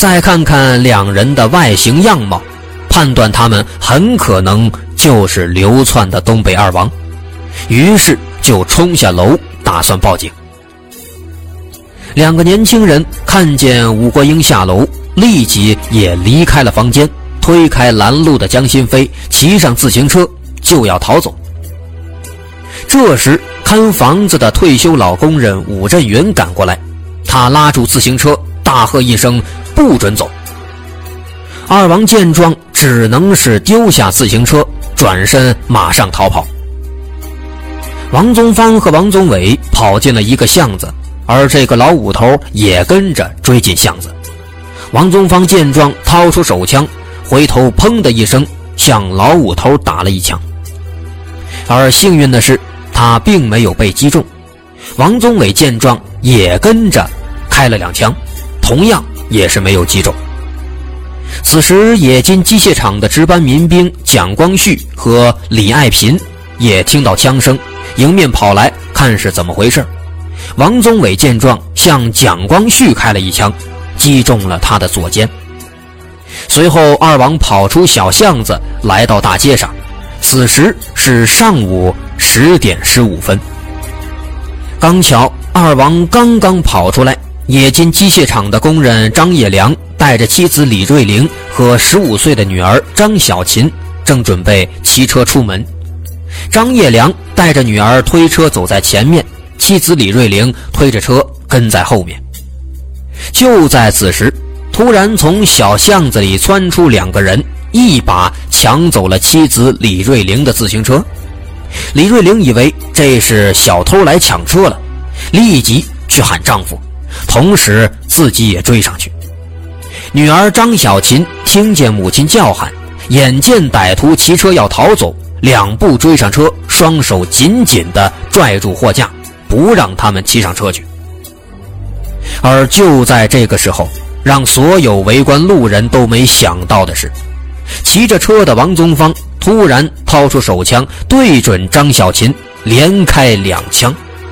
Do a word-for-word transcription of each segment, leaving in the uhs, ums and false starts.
再看看两人的外形样貌，判断他们很可能就是流窜的东北二王，于是就冲下楼打算报警。两个年轻人看见武国英下楼，立即也离开了房间，推开拦路的江新飞，骑上自行车就要逃走。这时看房子的退休老工人武振云赶过来，他拉住自行车，大喝一声，不准走。二王见状只能是丢下自行车，转身马上逃跑。王宗芳和王宗伟跑进了一个巷子，而这个老五头也跟着追进巷子。王宗芳见状掏出手枪，回头砰的一声向老五头打了一枪，而幸运的是他并没有被击中。王宗伟见状也跟着开了两枪，同样也是没有击中。此时冶金机械厂的值班民兵蒋光旭和李爱平也听到枪声，迎面跑来看是怎么回事。王宗伟见状向蒋光旭开了一枪，击中了他的左肩。随后二王跑出小巷子，来到大街上，此时是上午十点十五分。刚巧二王刚刚跑出来，冶金机械厂的工人张业良带着妻子李瑞玲和十五岁的女儿张小琴正准备骑车出门。张业良带着女儿推车走在前面，妻子李瑞玲推着车跟在后面。就在此时，突然从小巷子里窜出两个人，一把抢走了妻子李瑞玲的自行车。李瑞玲以为这是小偷来抢车了，立即去喊丈夫，同时自己也追上去。女儿张小琴听见母亲叫喊，眼见歹徒骑车要逃走，两步追上车，双手紧紧地拽住货架，不让他们骑上车去。而就在这个时候，让所有围观路人都没想到的是，骑着车的王宗芳突然掏出手枪，对准张小琴连开两枪。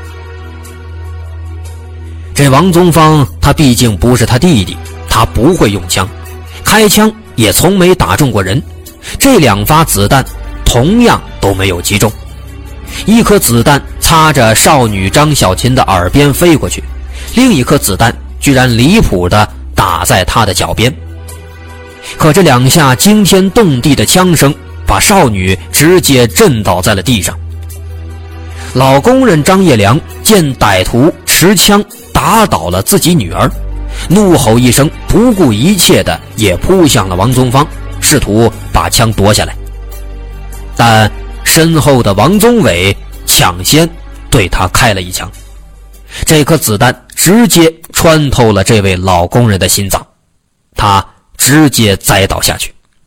这王宗芳他毕竟不是他弟弟，他不会用枪，开枪也从没打中过人，这两发子弹同样都没有击中。一颗子弹擦着少女张小琴的耳边飞过去，另一颗子弹居然离谱地打在她的脚边。可这两下惊天动地的枪声把少女直接震倒在了地上。老工人张业良见歹徒持枪打倒了自己女儿，怒吼一声，不顾一切的也扑向了王宗芳，试图把枪夺下来。但身后的王宗伟抢先对他开了一枪，这颗子弹直接穿透了这位老工人的心脏，他直接栽倒下去。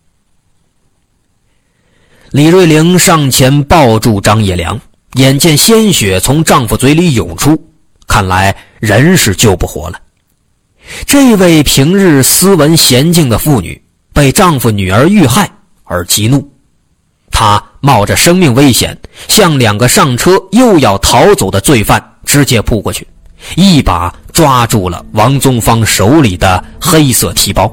李瑞玲上前抱住张业良，眼见鲜血从丈夫嘴里涌出，看来人是救不活了。这位平日斯文娴静的妇女被丈夫女儿遇害而激怒，她冒着生命危险向两个上车又要逃走的罪犯直接扑过去，一把抓住了王宗芳手里的黑色提包。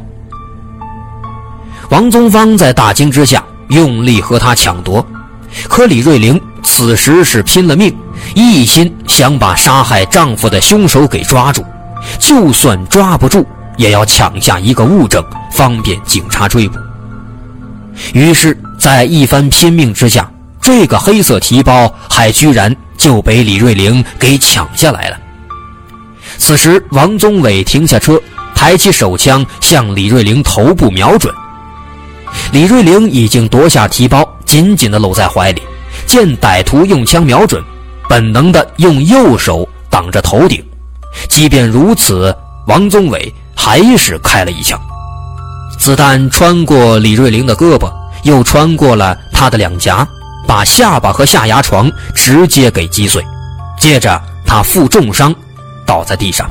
王宗芳在大惊之下用力和他抢夺，可李瑞玲此时是拼了命，一心想把杀害丈夫的凶手给抓住，就算抓不住也要抢下一个物证，方便警察追捕。于是在一番拼命之下，这个黑色提包还居然就被李瑞玲给抢下来了。此时王宗伟停下车，抬起手枪向李瑞玲头部瞄准。李瑞玲已经夺下提包，紧紧地搂在怀里，见歹徒用枪瞄准，本能地用右手挡着头顶。即便如此，王宗伟还是开了一枪，子弹穿过李瑞玲的胳膊，又穿过了她的两颊，把下巴和下牙床直接给击碎，接着她负重伤倒在地上。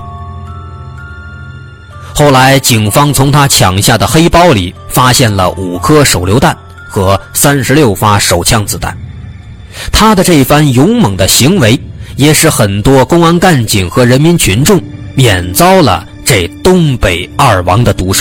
后来警方从他抢下的黑包里发现了五颗手榴弹和三十六发手枪子弹。他的这番勇猛的行为也使很多公安干警和人民群众免遭了这东北二王的毒手。